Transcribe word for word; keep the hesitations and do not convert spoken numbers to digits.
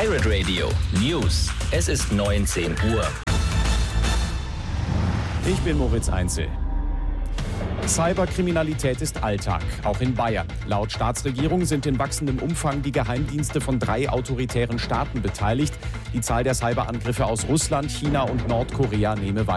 Pirate Radio News. Es ist neunzehn Uhr. Ich bin Moritz Einzel. Cyberkriminalität ist Alltag, auch in Bayern. Laut Staatsregierung sind in wachsendem Umfang die Geheimdienste von drei autoritären Staaten beteiligt. Die Zahl der Cyberangriffe aus Russland, China und Nordkorea nehme weiter.